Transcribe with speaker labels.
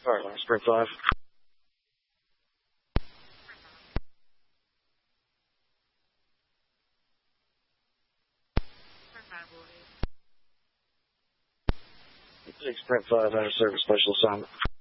Speaker 1: Alright, Sprint 5. Sprint 5, out of service, special assignment.